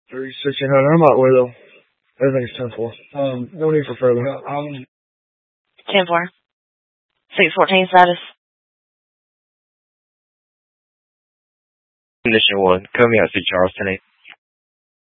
1600. I'm out way though. Everything's 10-4. No need for further. 10-4. 614 status. Condition 1. Coming out to Charleston 8.